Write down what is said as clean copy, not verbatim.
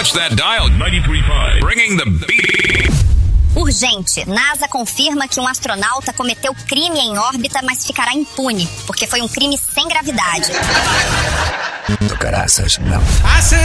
touch that dial. 93.5. Bringing the beat. Urgente. NASA confirma que um astronauta cometeu crime em órbita, mas ficará impune, porque foi um crime sem gravidade. Do caraças, não.